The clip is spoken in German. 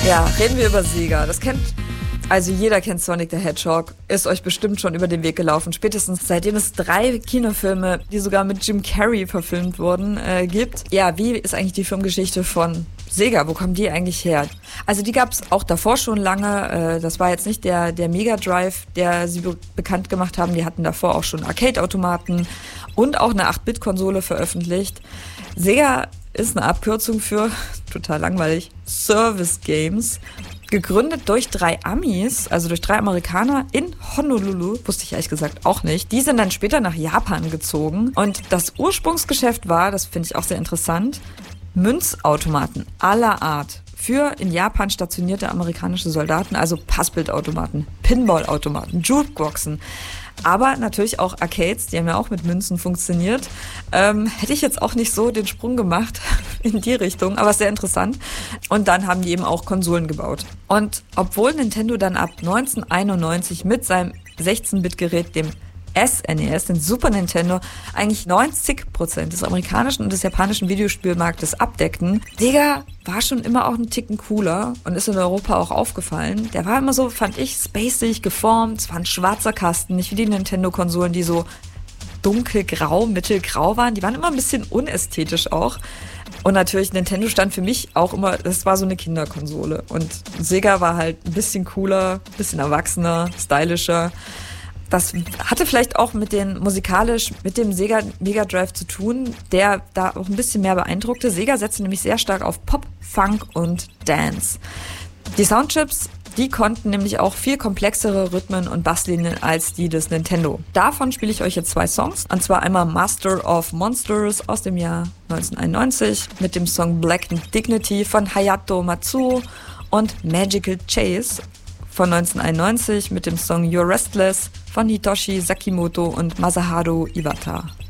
Ja, reden wir über Sega. Also jeder kennt Sonic the Hedgehog, ist euch bestimmt schon über den Weg gelaufen. Spätestens seitdem es 3 Kinofilme, die sogar mit Jim Carrey verfilmt wurden, gibt. Ja, wie ist eigentlich die Filmgeschichte von Sega? Wo kommen die eigentlich her? Also die gab es auch davor schon lange. Das war jetzt nicht der Mega Drive, der sie bekannt gemacht haben. Die hatten davor auch schon Arcade-Automaten und auch eine 8-Bit-Konsole veröffentlicht. Sega ist eine Abkürzung für, total langweilig, Service Games. Gegründet durch 3 Amis, also durch 3 Amerikaner in Honolulu, wusste ich ehrlich gesagt auch nicht. Die sind dann später nach Japan gezogen und das Ursprungsgeschäft war, das finde ich auch sehr interessant, Münzautomaten aller Art für in Japan stationierte amerikanische Soldaten, also Passbildautomaten, Pinballautomaten, Jukeboxen. Aber natürlich auch Arcades, die haben ja auch mit Münzen funktioniert. Hätte ich jetzt auch nicht so den Sprung gemacht in die Richtung, aber sehr interessant. Und dann haben die eben auch Konsolen gebaut. Und obwohl Nintendo dann ab 1991 mit seinem 16-Bit-Gerät, dem SNES, den Super Nintendo, eigentlich 90% des amerikanischen und des japanischen Videospielmarktes abdeckten. Sega war schon immer auch einen Ticken cooler und ist in Europa auch aufgefallen. Der war immer so, fand ich, spacig geformt. Es war ein schwarzer Kasten, nicht wie die Nintendo-Konsolen, die so dunkelgrau, mittelgrau waren. Die waren immer ein bisschen unästhetisch auch. Und natürlich, Nintendo stand für mich auch immer, das war so eine Kinderkonsole. Und Sega war halt ein bisschen cooler, ein bisschen erwachsener, stylischer. Das hatte vielleicht auch mit dem Sega Mega Drive zu tun, der da auch ein bisschen mehr beeindruckte. Sega setzte nämlich sehr stark auf Pop, Funk und Dance. Die Soundchips, die konnten nämlich auch viel komplexere Rhythmen und Basslinien als die des Nintendo. Davon spiele ich euch jetzt 2 Songs, und zwar einmal Master of Monsters aus dem Jahr 1991 mit dem Song Black Dignity von Hayato Matsuo und Magical Chase von 1991 mit dem Song You're Restless von Hitoshi Sakimoto und Masaharu Iwata.